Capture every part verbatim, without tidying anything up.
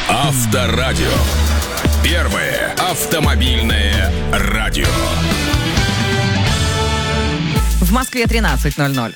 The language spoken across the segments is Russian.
Авторадио. Первое автомобильное радио. В Москве тринадцать ноль ноль.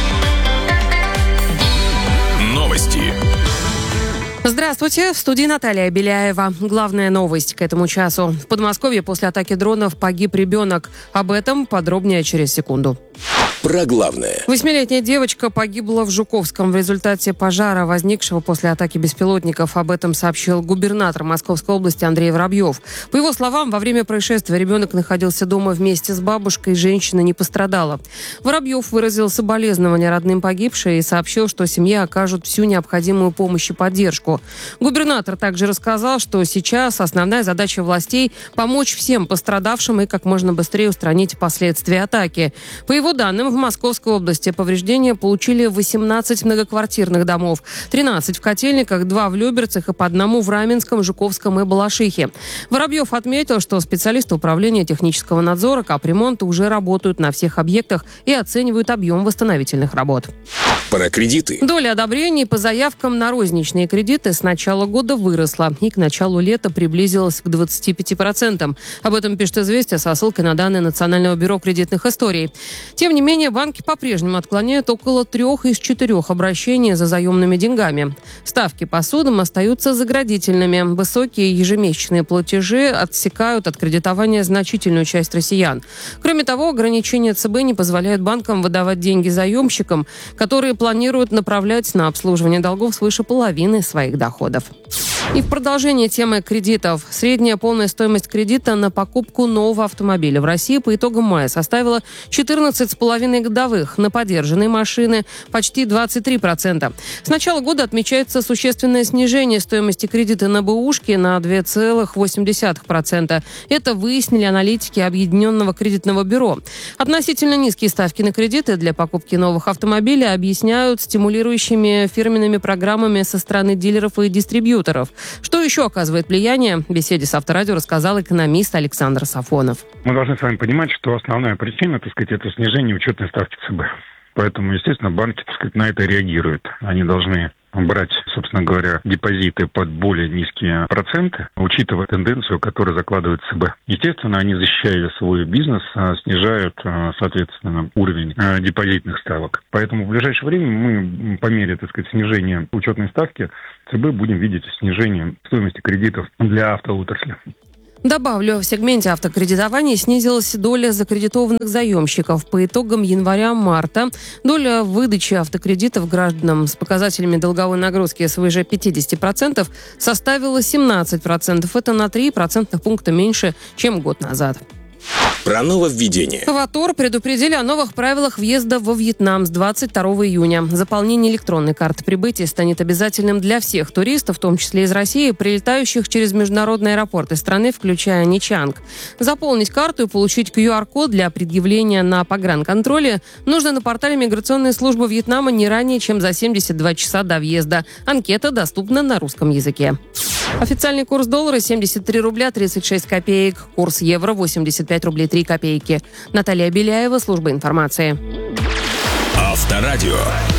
Новости. Здравствуйте, в студии Наталья Беляева. Главная новость к этому часу. В Подмосковье после атаки дронов погиб ребенок. Об этом подробнее через секунду. Про главное. Восьмилетняя девочка погибла в Жуковском в результате пожара, возникшего после атаки беспилотников. Об этом сообщил губернатор Московской области Андрей Воробьев. По его словам, во время происшествия ребенок находился дома вместе с бабушкой, женщина не пострадала. Воробьев выразил соболезнования родным погибшей и сообщил, что семье окажут всю необходимую помощь и поддержку. Губернатор также рассказал, что сейчас основная задача властей – помочь всем пострадавшим и как можно быстрее устранить последствия атаки. По его данным, в Московской области повреждения получили восемнадцать многоквартирных домов, тринадцать в Котельниках, два в Люберцах и по одному в Раменском, Жуковском и Балашихе. Воробьев отметил, что специалисты управления технического надзора капремонта уже работают на всех объектах и оценивают объем восстановительных работ. Про кредиты. Доля одобрений по заявкам на розничные кредиты с начала года выросла и к началу лета приблизилась к двадцати пяти процентам. Об этом пишет «Известия» со ссылкой на данные Национального бюро кредитных историй. Тем не менее, банки по-прежнему отклоняют около трех из четырех обращений за заемными деньгами. Ставки по судам остаются заградительными. Высокие ежемесячные платежи отсекают от кредитования значительную часть россиян. Кроме того, ограничения ЦБ не позволяют банкам выдавать деньги заемщикам, которые планируют направлять на обслуживание долгов свыше половины своих доходов. И в продолжение темы кредитов. Средняя полная стоимость кредита на покупку нового автомобиля в России по итогам мая составила четырнадцать целых пять десятых годовых. На подержанные машины почти двадцать три процента. С начала года отмечается существенное снижение стоимости кредита на бэушки на два целых восемь десятых процента. Это выяснили аналитики Объединенного кредитного бюро. Относительно низкие ставки на кредиты для покупки новых автомобилей объясняют стимулирующими фирменными программами со стороны дилеров и дистрибьюторов. Что еще оказывает влияние? В беседе с Авторадио рассказал экономист Александр Сафонов. Мы должны с вами понимать, что основная причина, так сказать, это снижение учетной ставки ЦБ. Поэтому, естественно, банки, так сказать, на это реагируют. Они должны брать, собственно говоря, депозиты под более низкие проценты, учитывая тенденцию, которую закладывает ЦБ. Естественно, они, защищая свой бизнес, снижают, соответственно, уровень депозитных ставок. Поэтому в ближайшее время мы по мере, так сказать, снижения учетной ставки ЦБ будем видеть снижение стоимости кредитов для автоотрасли. Добавлю, в сегменте автокредитования снизилась доля закредитованных заемщиков. По итогам января-марта доля выдачи автокредитов гражданам с показателями долговой нагрузки свыше пятьдесят процентов составила семнадцать процентов. Это на три процентных пункта меньше, чем год назад. Про нововведение. В АТОР предупредили о новых правилах въезда во Вьетнам с двадцать второго июня. Заполнение электронной карты прибытия станет обязательным для всех туристов, в том числе из России, прилетающих через международные аэропорты страны, включая Ничанг. Заполнить карту и получить ку ар код для предъявления на погранконтроле нужно на портале миграционной службы Вьетнама не ранее, чем за семьдесят два часа до въезда. Анкета доступна на русском языке. Официальный курс доллара семьдесят три рубля тридцать шесть копеек. Курс евро восемьдесят пять рублей три копейки. Наталья Беляева, служба информации. Авторадио.